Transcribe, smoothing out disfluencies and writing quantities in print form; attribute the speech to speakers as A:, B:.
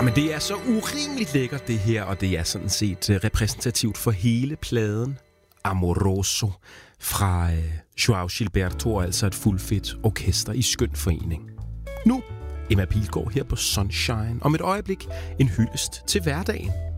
A: Jamen, det er så urimeligt lækkert, det her, og det er sådan set repræsentativt for hele pladen. Amoroso fra Joao Gilberto, altså et fuldfedt orkester i skøn forening. Nu Emma Pilgaard her på Sunshine. Om et øjeblik en hyldest til hverdagen.